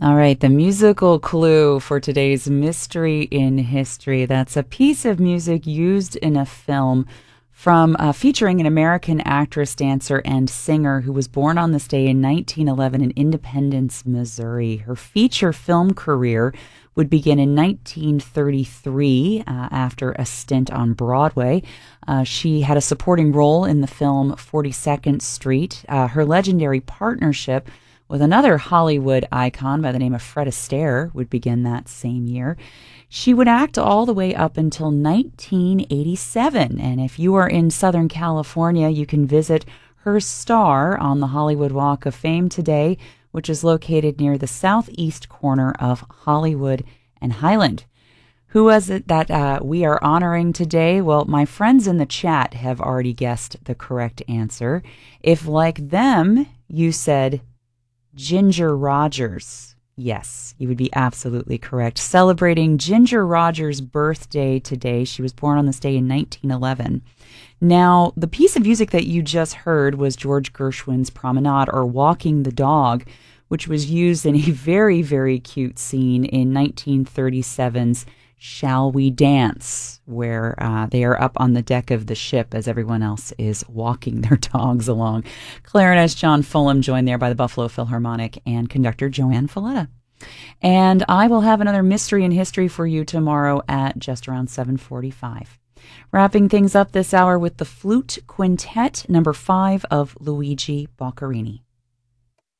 All right, the musical clue for today's Mystery in History. That's a piece of music used in a film from featuring an American actress, dancer, and singer who was born on this day in 1911 in Independence, Missouri. Her feature film career would begin in 1933 after a stint on Broadway. She had a supporting role in the film 42nd Street. Her legendary partnership with another Hollywood icon by the name of Fred Astaire would begin that same year. She would act all the way up until 1987, and if you are in Southern California, you can visit her star on the Hollywood Walk of Fame today, which is located near the southeast corner of Hollywood and Highland. Who was it that we are honoring today? Well, my friends in the chat have already guessed the correct answer. If, like them, you said Ginger Rogers, yes, you would be absolutely correct. Celebrating Ginger Rogers' birthday today. She was born on this day in 1911. Now, the piece of music that you just heard was George Gershwin's Promenade, or Walking the Dog, which was used in a very, very cute scene in 1937's Shall We Dance, where they are up on the deck of the ship as everyone else is walking their dogs along. Clarinetist John Fulham, joined there by the Buffalo Philharmonic, and conductor Joanne Falletta. And I will have another Mystery in History for you tomorrow at just around 7:45. Wrapping things up this hour with the Flute Quintet, number 5 of Luigi Boccherini.